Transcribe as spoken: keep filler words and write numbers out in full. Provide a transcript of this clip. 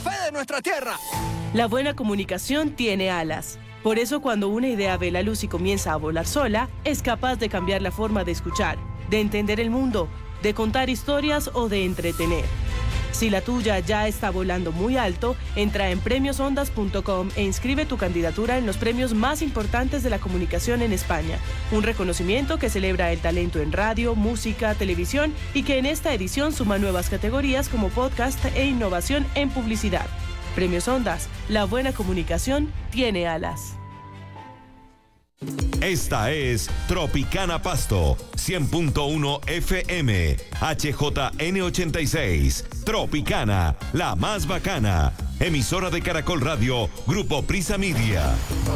fe de nuestra tierra. La buena comunicación tiene alas. Por eso, cuando una idea ve la luz y comienza a volar sola, es capaz de cambiar la forma de escuchar, de entender el mundo, de contar historias o de entretener. Si la tuya ya está volando muy alto, entra en premios ondas punto com e inscribe tu candidatura en los premios más importantes de la comunicación en España. Un reconocimiento que celebra el talento en radio, música, televisión y que en esta edición suma nuevas categorías como podcast e innovación en publicidad. Premios Ondas, la buena comunicación tiene alas. Esta es Tropicana Pasto, cien punto uno F M, H J N ochenta y seis. Tropicana, la más bacana. Emisora de Caracol Radio, Grupo Prisa Media.